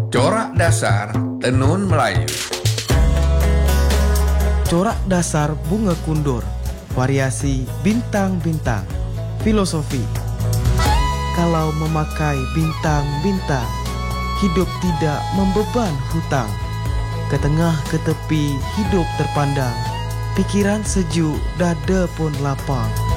Corak dasar Tenun Melayu. Corak dasar bunga kundur, variasi bintang-bintang, filosofi. Kalau memakai bintang-bintang, hidup tidak membeban hutang. Ke tengah ke tepi hidup terpandang, pikiran sejuk, dada pun lapang.